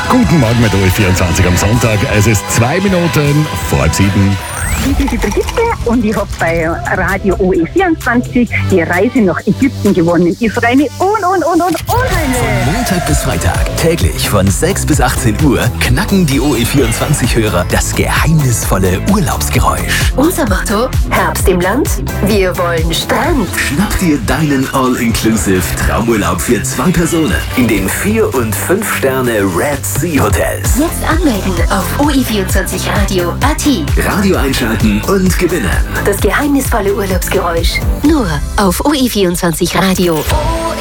Guten Morgen mit OE24 am Sonntag. Es ist 2 Minuten vor 7. Ich bin die Brigitte und ich habe bei Radio OE24 die Reise nach Ägypten gewonnen. Ich freue mich unheimlich. Von Montag bis Freitag, täglich von 6 bis 18 Uhr, knacken die OE24-Hörer das geheimnisvolle Urlaubsgeräusch. Unser Motto: Herbst im Land, wir wollen Strand. Schnapp dir deinen All-Inclusive Traumurlaub für 2 Personen in den 4- und 5-Sterne Red Sea Hotels. Jetzt anmelden auf OE24radio.at. Radio einschalten und gewinnen. Das geheimnisvolle Urlaubsgeräusch. Nur auf OE24 Radio. OE24.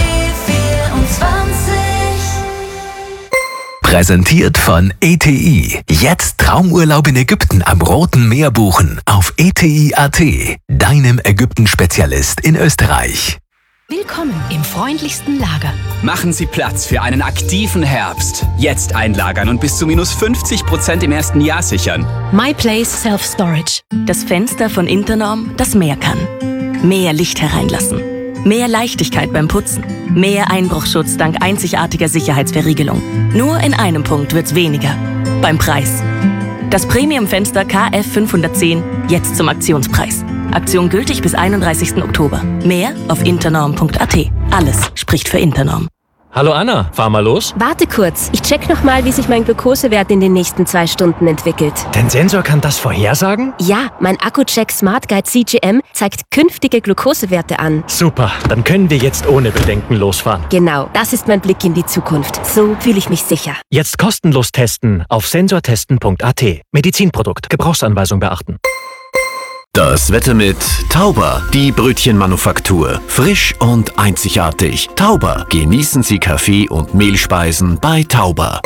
Präsentiert von ETI. Jetzt Traumurlaub in Ägypten am Roten Meer buchen auf ETI.at, deinem Ägypten-Spezialist in Österreich. Willkommen im freundlichsten Lager. Machen Sie Platz für einen aktiven Herbst. Jetzt einlagern und bis zu minus 50% im ersten Jahr sichern. MyPlace Self-Storage. Das Fenster von Internorm, das mehr kann. Mehr Licht hereinlassen. Mehr Leichtigkeit beim Putzen. Mehr Einbruchschutz dank einzigartiger Sicherheitsverriegelung. Nur in einem Punkt wird's weniger. Beim Preis. Das Premium-Fenster KF 510 jetzt zum Aktionspreis. Aktion gültig bis 31. Oktober. Mehr auf internorm.at. Alles spricht für Internorm. Hallo Anna, fahr mal los. Warte kurz, ich check nochmal, wie sich mein Glukosewert in den nächsten 2 Stunden entwickelt. Dein Sensor kann das vorhersagen? Ja, mein Akku-Check Smart Guide CGM zeigt künftige Glukosewerte an. Super, dann können wir jetzt ohne Bedenken losfahren. Genau, das ist mein Blick in die Zukunft. So fühle ich mich sicher. Jetzt kostenlos testen auf sensortesten.at. Medizinprodukt, Gebrauchsanweisung beachten. Das Wetter mit Tauber, die Brötchenmanufaktur. Frisch und einzigartig. Tauber, genießen Sie Kaffee und Mehlspeisen bei Tauber.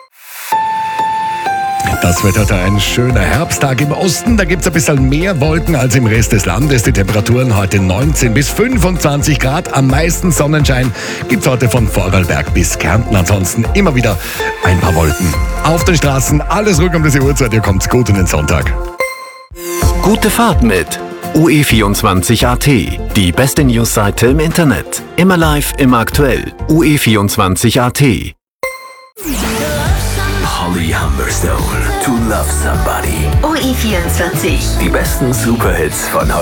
Das wird heute ein schöner Herbsttag im Osten. Da gibt es ein bisschen mehr Wolken als im Rest des Landes. Die Temperaturen heute 19 bis 25 Grad. Am meisten Sonnenschein gibt es heute von Vorarlberg bis Kärnten. Ansonsten immer wieder ein paar Wolken. Auf den Straßen alles ruhig um diese Uhrzeit. Ihr kommt gut in den Sonntag. Gute Fahrt mit OE24.at, die beste Newsseite im Internet. Immer live, immer aktuell. OE24.at. Holly Humberstone, To Love Somebody. OE24. Die besten Superhits von heute.